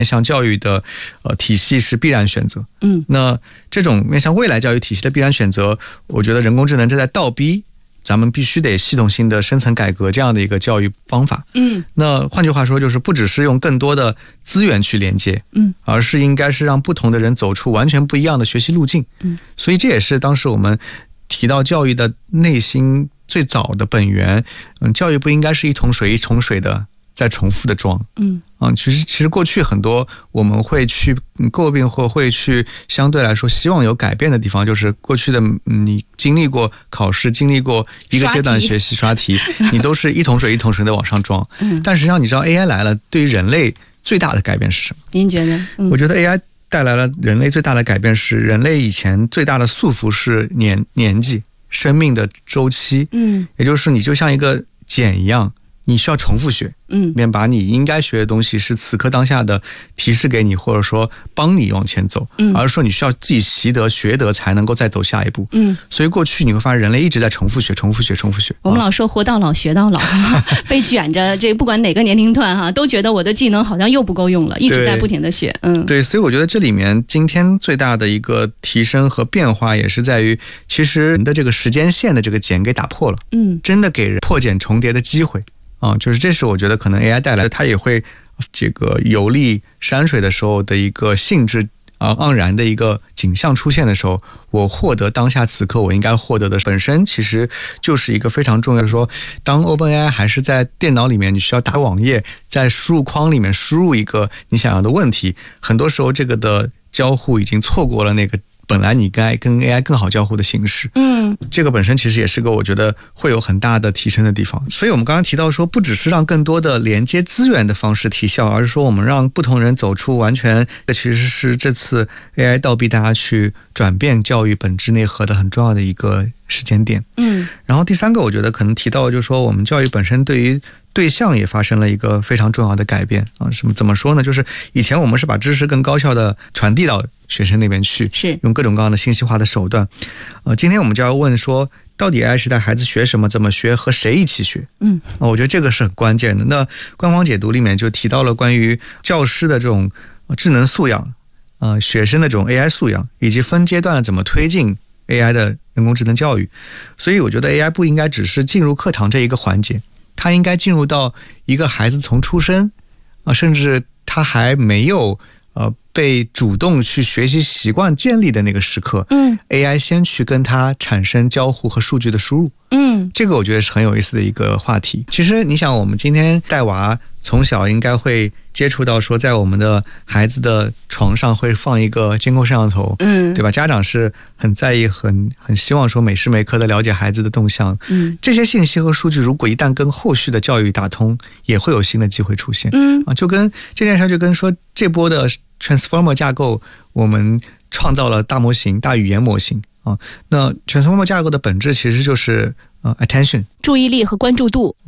向教育的体系是必然选择。那这种面向未来教育体系的必然选择，我觉得人工智能正在倒逼咱们必须得系统性的深层改革这样的一个教育方法。那换句话说，就是不只是用更多的资源去连接，而是应该是让不同的人走出完全不一样的学习路径。所以这也是当时我们提到教育的内心最早的本源。教育不应该是一桶水一桶水的在重复的装。其实过去很多我们会去诟病或会去相对来说希望有改变的地方，就是过去的你经历过考试，经历过一个阶段学习刷题，你都是一桶水一桶水的往上装。但实际上你知道 AI 来了，对于人类最大的改变是什么？ 您觉得？ 我觉得 AI 带来了人类最大的改变是，人类以前最大的束缚是年纪、生命的周期。也就是你就像一个茧一样，你需要重复学，便把你应该学的东西是此刻当下的提示给你，或者说帮你往前走，而是说你需要自己习得学得才能够再走下一步。所以过去你会发现人类一直在重复学。 我们老说活到老学到老，被卷着，这不管哪个年龄段都觉得我的技能好像又不够用了，一直在不停的学。 对，所以我觉得这里面今天最大的一个提升和变化也是在于，其实人的这个时间线的这个茧给打破了，真的给人破茧重叠的机会。就是这是我觉得可能 AI 带来的，它也会这个游历山水的时候的一个兴致盎然的一个景象出现的时候，我获得当下此刻我应该获得的本身其实就是一个非常重要的说，当 OpenAI 还是在电脑里面，你需要打网页，在输入框里面输入一个你想要的问题，很多时候这个的交互已经错过了那个本来你该跟 AI 更好交互的形式。这个本身其实也是个我觉得会有很大的提升的地方。所以我们刚刚提到说，不只是让更多的连接资源的方式提效，而是说我们让不同人走出完全，这其实是这次 AI 倒逼大家去转变教育本质内核的很重要的一个时间点。然后第三个我觉得可能提到就是说，我们教育本身对于对象也发生了一个非常重要的改变。怎么说呢？就是以前我们是把知识更高效的传递到学生那边去， 是用各种各样的信息化的手段。今天我们就要问说，到底 AI 时代孩子学什么，怎么学，和谁一起学？我觉得这个是很关键的。那官方解读里面就提到了关于教师的这种智能素养，学生的这种 AI 素养，以及分阶段的怎么推进 AI 的人工智能教育。所以我觉得 AI 不应该只是进入课堂这一个环节，它应该进入到一个孩子从出生甚至他还没有被主动去学习习惯建立的那个时刻，AI 先去跟他产生交互和数据的输入。这个我觉得是很有意思的一个话题。其实你想，我们今天带娃从小应该会接触到说，在我们的孩子的床上会放一个监控摄像头，对吧？家长是很在意很希望说每时每刻的了解孩子的动向。这些信息和数据如果一旦跟后续的教育打通，也会有新的机会出现。就跟这件事就跟说这波的 Transformer 架构，我们创造了大模型、大语言模型。那 Transformer 架构的本质其实就是attention， 注意力和关注度。